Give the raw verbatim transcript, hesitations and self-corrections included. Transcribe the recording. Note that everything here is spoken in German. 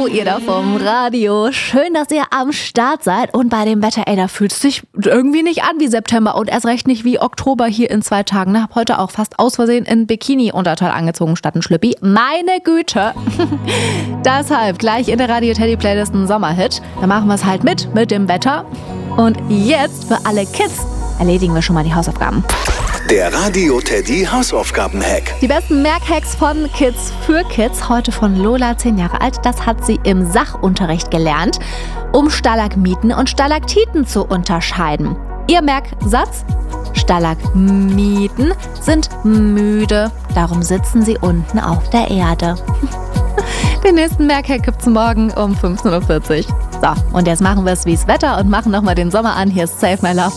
ihr da vom Radio. Schön, dass ihr am Start seid. Und bei dem Wetter, ey, da fühlt es sich irgendwie nicht an wie September und erst recht nicht wie Oktober hier in zwei Tagen. Ich habe heute auch fast aus Versehen in Bikini-Unterteil angezogen statt ein Schlüppi. Meine Güte. Deshalb gleich in der Radio-Teddy-Playlist ein Sommerhit. Da machen wir es halt mit, mit dem Wetter. Und jetzt für alle Kids erledigen wir schon mal die Hausaufgaben. Der Radio-Teddy Hausaufgaben-Hack. Die besten Merkhacks von Kids für Kids. Heute von Lola, zehn Jahre alt. Das hat sie im Sachunterricht gelernt, um Stalagmiten und Stalaktiten zu unterscheiden. Ihr Merksatz? Stalagmiten sind müde, darum sitzen sie unten auf der Erde. Den nächsten Merkhack gibt's morgen um fünfzehn Uhr vierzig. So, und jetzt machen wir es wie's Wetter und machen nochmal den Sommer an. Hier ist Save My Love.